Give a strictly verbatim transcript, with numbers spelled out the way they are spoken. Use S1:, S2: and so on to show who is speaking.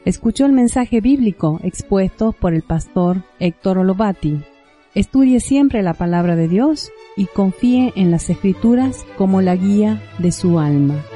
S1: Escuchó el mensaje bíblico expuesto por el pastor Héctor Olobati. Estudie siempre la palabra de Dios y confíe en las Escrituras como la guía de su alma.